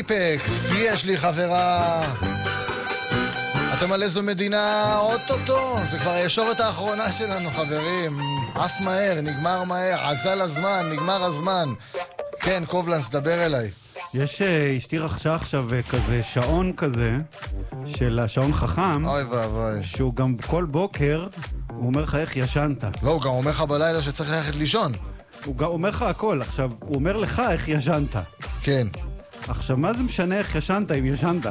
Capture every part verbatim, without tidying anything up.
אייפקס, יש לי חברה. אתם על איזו מדינה? אוטוטו, זה כבר הישורת האחרונה שלנו, חברים. עף מהר, נגמר מהר, עזל הזמן, נגמר הזמן. כן, קובלנס, דבר אליי. יש אשתי רכשה עכשיו כזה שעון כזה, של השעון חכם. אוי ואבוי. שהוא גם כל בוקר, הוא אומר לך איך ישנת. לא, הוא גם אומר לך בלילה שצריך ללכת לישון. הוא גם אומר לך הכל. עכשיו, הוא אומר לך איך ישנת. כן. עכשיו, מה זה משנה איך ישנת אם ישנת?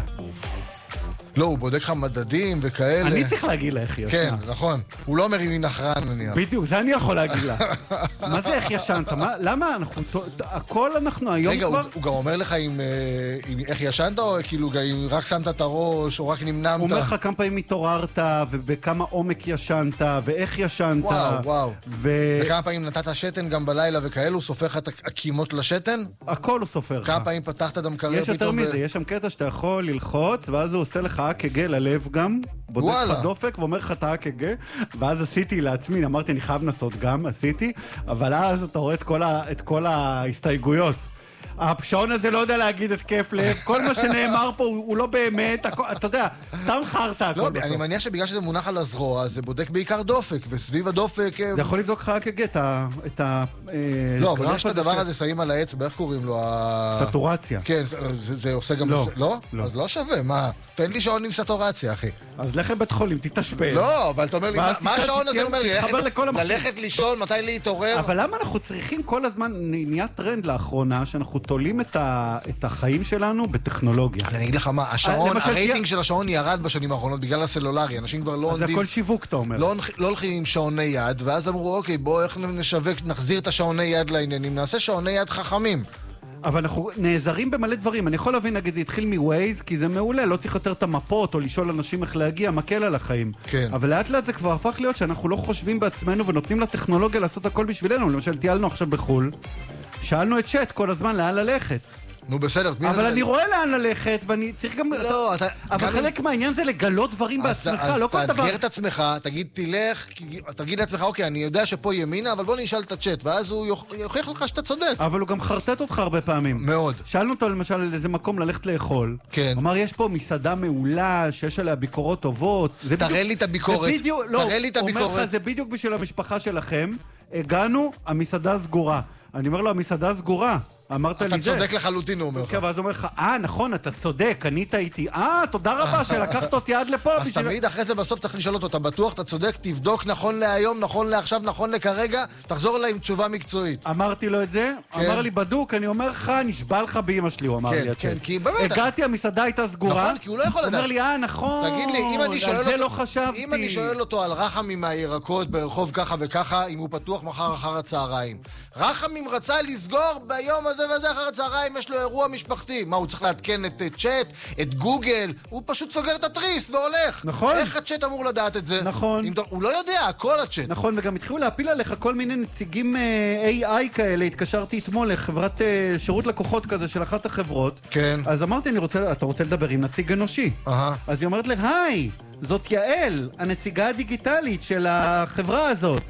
לא, הוא בודק לך מדדים וכאלה. אני צריך להגיד לה איך ישנת. כן, נכון. הוא לא אומר אם היא נחרן, נניח. בדיוק, זה אני יכול להגיד לה. מה זה איך ישנת? מה, למה אנחנו, הכל אנחנו היום רגע, כבר... רגע, הוא גם אומר לך אם, אם, איך ישנת, או כאילו אם רק שמת את הראש, או רק נמנמת? הוא אומר לך כמה פעמים התעוררת, ובכמה עומק ישנת, ואיך ישנת. וואו, וואו. ו... וכמה פעמים נתת שתן גם בלילה וכאלו, הוא סופר לך את הקימות לשתן? הכל הוא סופר לך. כמה פעמים פתחת את המקרר פתאום? יש יותר מזה, יש שם קטע שאתה יכול ללחוץ, ואז הוא עושה לך אק"ג ללב גם, בודק לך דופק ואומר לך את האק"ג, ואז עשיתי לעצמי, אמרתי אני חייב לנסות גם, עשיתי, אבל אז אתה רואה את כל, ה, את כל ההסתייגויות. השעון הזה לא יודע להגיד את כיף לב, כל מה שנאמר פה הוא, הוא לא באמת, הכל, אתה יודע, סתם חרטה הכל לא, בסוף. אני מניח שבגלל שזה מונח על הזרוע, זה בודק בעיקר דופק, וסביב הדופק... זה יכול לבדוק לך אק"ג, את ה... את ה לא, אבל יש את הדבר הזה, שמים על האצבע, איך קוראים לו? סטורציה. כן, זה, זה עושה גם... לא, לא? לא. אז לא שווה, מה? תן לי שעון עם סטורציה, אחי. אז לך לבית חולים, תתשפל. לא, אבל אתה אומר לי, מה השעון הזה אומר לי? ללכת לישון, מתי להתעורר? אבל למה אנחנו צריכים כל הזמן, נהיה טרנד לאחרונה, שאנחנו תולים את ה... את החיים שלנו בטכנולוגיה. אני אגיד לך מה, השעון, הרייטינג של השעון ירד בשנים האחרונות בגלל הסלולרי, אנשים כבר לא עונדים... אז הכל שיווק, אתה אומר. לא הולכים עם שעוני יד, ואז אמרו, אוקיי, בואו איך נשווק, נחזיר את השעוני יד לעניינים, נעשה שעוני יד חכמים. אבל אנחנו נעזרים במלא דברים. אני יכול להבין, נגיד, זה התחיל מווייז, כי זה מעולה, לא צריך יותר את המפות, או לשאול אנשים איך להגיע, מקל על החיים. כן. אבל לאט לאט זה כבר הפך להיות שאנחנו לא חושבים בעצמנו, ונותנים לטכנולוגיה לעשות הכל בשבילנו. למשל, טיילנו עכשיו בחול, שאלנו את צ'אט כל הזמן לאן ללכת. נו בסדר, אבל אני רואה לאן ללכת, ואני צריך גם... לא, אתה... אבל חלק מהעניין זה לגלות דברים בעצמך, לא כל דבר... אז תאתגר את עצמך, תגיד תלך, תגיד לעצמך, אוקיי, אני יודע שפה ימינה, אבל בוא נשאל את הצ'אט, ואז הוא יוכיח לך שאתה צודק. אבל הוא גם חרטט אותך הרבה פעמים. מאוד. שאלנו אותו למשל על איזה מקום ללכת לאכול. כן. הוא אמר, יש פה מסעדה מעולה, שיש עליה ביקורות טובות. תראה לי את הביקורת. תראה לי את הביקורת. הוא אומר לך, זה בדיוק בשביל המשפחה שלכם. הגענו, המסעדה סגורה. אני אומר לו, המסעדה סגורה. אמרת לי זה. אתה צודק לחלוטין, הוא אומר לך. כן, ואז הוא אומר לך, אה, נכון, אתה צודק, אני טעיתי. אה, תודה רבה שלקחת אותי עד לפה. אז תמיד אחרי זה בסוף צריך לשאול אותו, אתה בטוח, אתה צודק, תבדוק נכון להיום, נכון לעכשיו, נכון לכרגע, תחזור אליי עם תשובה מקצועית. אמרתי לו את זה, אמר לי בדוק, אני אומר לך, נשבע לך באמא שלי, הוא אמר לי. כן, כי באמת... הגעתי, המסעדה הייתה סגורה. נכון, כי הוא לא יכול לדעת. הוא אומר לי, אה, נכון, תגיד לי, אם אני שואל על זה אותו, לא חשבתי. אם אני שואל אותו על רחמים מהירקות ברחוב ככה וככה, אם הוא פתוח מחר אחר הצהריים. רחמים רצה לסגור ביום הזה וזה אחר הצהריים, יש לו אירוע משפחתי. מה, הוא צריך לעדכן את צ'אט, את גוגל? הוא פשוט סוגר את התריס והולך. נכון. איך הצ'אט אמור לדעת את זה? נכון. אם, הוא לא יודע, הכל הצ'אט. נכון, וגם התחילו להפיל עליך כל מיני נציגים איי איי כאלה. התקשרתי אתמול לחברת שירות לקוחות כזה של אחת החברות. כן. אז אמרתי, אני רוצה, אתה רוצה לדבר עם נציג אנושי. אהה. אז היא אומרת לי, היי, זאת יעל, הנציגה הדיגיטלית של החברה הזאת.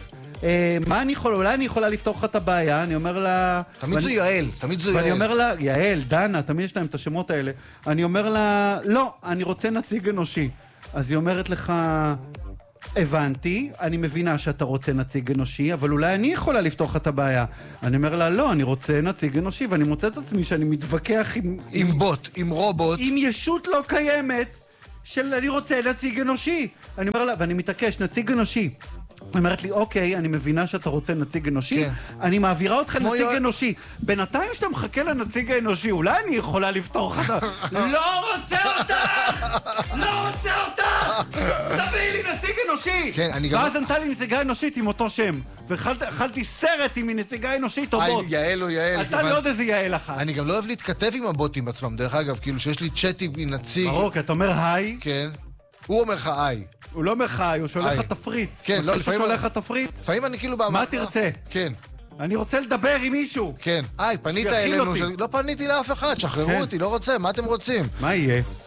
מה אני יכול, אולי אני יכולה לפתור לך את הבעיה, אני אומר לה... תמיד זו יעל, תמיד זו יעל. ואני אומר לה, יעל, דנה, תמיד יש להם את השמות האלה. אני אומר לה, לא, אני רוצה נציג אנושי. אז היא אומרת לך, הבנתי, אני מבינה שאתה רוצה נציג אנושי, אבל אולי אני יכולה לפתור לך את הבעיה. אני אומר לה, לא, אני רוצה נציג אנושי, ואני מוצא את עצמי שאני מתווכח עם... עם בוט, עם רובוט. עם ישות לא קיימת של אני רוצה נציג אנושי. אני אומר לה, ואני מתעקש, נציג אנושי. היא אומרת לי, אוקיי, אני מבינה שאתה רוצה נציג אנושי, כן. אני מעבירה אותך לנציג יו... אנושי. בינתיים שאתה מחכה לנציג האנושי, אולי אני יכולה לפתור לך. לא רוצה אותך! לא רוצה אותך! תביאי לי נציג אנושי! כן, אני גם... ואז ענתה לי נציגה אנושית עם אותו שם. ואכלתי סרט עם נציגה אנושית או בוט. יעל או יעל. עלתה לי עוד איזה יעל אחת. אני גם לא אוהב להתכתב עם הבוטים עצמם, דרך אגב, כאילו שיש לי צ'אטים עם נציג. ברור, כי אתה אומר היי. כן. הוא אומר לך איי. הוא לא אומר לך היי, הוא שולח לך תפריט. כן, לא, לפעמים... הוא שולח לך תפריט. לפעמים אני כאילו... מה תרצה? כן. אני רוצה לדבר עם מישהו. כן. היי, פנית אלינו. לא פניתי לאף אחד, שחררו אותי, לא רוצה, מה אתם רוצים? מה יהיה?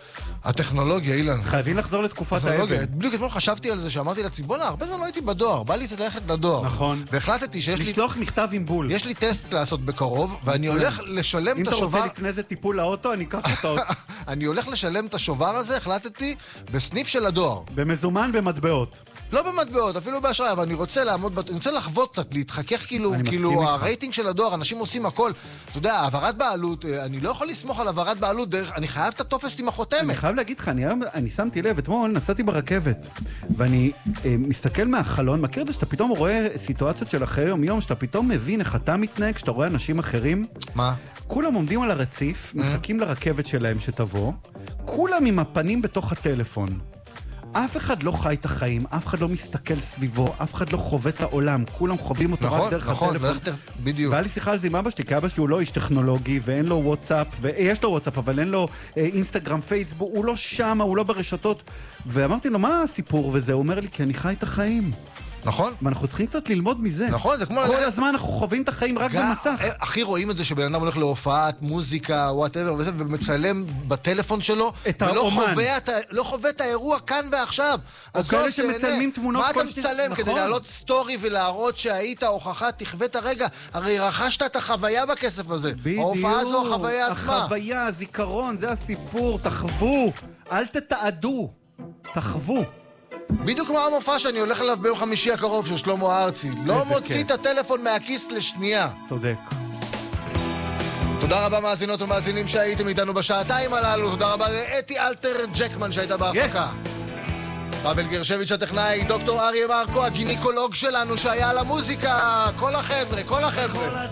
הטכנולוגיה, אילן. חייבים לחזור לתקופת האבן. בדיוק אתמול חשבתי על זה, שאמרתי לעצמי, בוא'נה, הרבה זמן לא הייתי בדואר, בא לי ללכת לדואר. נכון. והחלטתי שיש לי... לשלוח מכתב עם בול. יש לי טסט לעשות בקרוב, ואני הולך לשלם את השובר... אם אתה רוצה לפני זה טיפול לאוטו, אני אקח אותו. אני הולך לשלם את השובר הזה, החלטתי, בסניף של הדואר. במזומן, במטבעות. לא במטבעות, אפילו באשראי, אבל אני רוצה לעמוד, אני רוצה לחוות קצת, להתחכך כאילו, כאילו הרייטינג של הדואר, אנשים עושים הכל. אתה יודע, העברת בעלות, אני לא יכול לסמוך על העברת בעלות דרך, אני חייב את הטופס עם החותמת. אני חייב להגיד לך, אני, אני שמתי לב, אתמול נסעתי ברכבת, ואני אה, מסתכל מהחלון, מכיר את זה שאתה פתאום רואה סיטואציות של אחרי יום יום, שאתה פתאום מבין איך אתה מתנהג, שאתה רואה אנשים אחרים. מה? כולם עומדים על הרציף, מחכים לרכבת שלהם שתבוא, כולם עם הפנים בתוך הטלפון. אף אחד לא חי את החיים, אף אחד לא מסתכל סביבו, אף אחד לא חווה את העולם, כולם חווים אותו נכון, רק דרך נכון, הטלפון. נכון, בדיוק. והיה לי שיחה על זה עם אבא שלי, כי אבא שלי הוא לא איש טכנולוגי, ואין לו וואטסאפ, ויש לו וואטסאפ, אבל אין לו אה, אינסטגרם, פייסבוק, הוא לא שם, הוא לא ברשתות. ואמרתי לו, מה הסיפור? וזה, הוא אומר לי, כי אני חי את החיים. נכון. ואנחנו צריכים קצת ללמוד מזה. נכון, זה כמו... כל הזמן אנחנו חווים את החיים רק במסך. הכי רואים את זה שבן אדם הולך להופעת, מוזיקה, וואטאבר, ומצלם בטלפון שלו, את האומן. ולא חווה את האירוע כאן ועכשיו. או כאלה שמצלמים תמונות... מה אתה מצלם? כדי להעלות סטורי ולהראות שהיית הוכחה, תחווה את הרגע. הרי רכשת את החוויה בכסף הזה. ההופעה זו החוויה עצמה. החוויה, הזיכרון, זה הסיפור. תחוו, אל תתעדו. תחוו. בדיוק כמו המופע שאני הולך אליו ביום חמישי הקרוב של שלמה ארצי. לא מוציא את הטלפון מהכיס לשנייה. צודק. תודה רבה מאזינות ומאזינים שהייתם איתנו בשעתיים הללו. תודה רבה לאתי אלתר ג'קמן שהייתה בהפקה. פאבל גרשביץ' הטכנאי, דוקטור אריה מרקו, הגינקולוג שלנו שהיה על המוזיקה. כל החבר'ה, כל החבר'ה.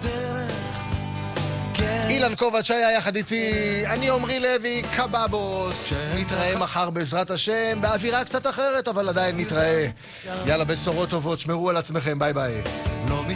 אילן קובץ' שהיה יחד איתי, אני עומרי לוי, קבאבוס. נתראה מחר בעזרת השם, באווירה קצת אחרת, אבל עדיין נתראה. יאללה, בשורות טובות, שמרו על עצמכם, ביי ביי.